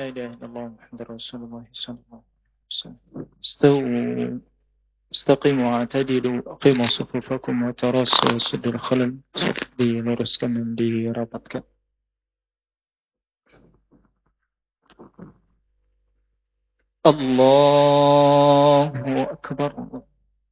إله إلا الله محمد رسول الله صلى الله عليه وسلم. استووا استقيموا واعتدلوا أقيموا صفوفكم وتراصوا سد الخلل. diluruskan dan dirapatkan. Allahu Akbar.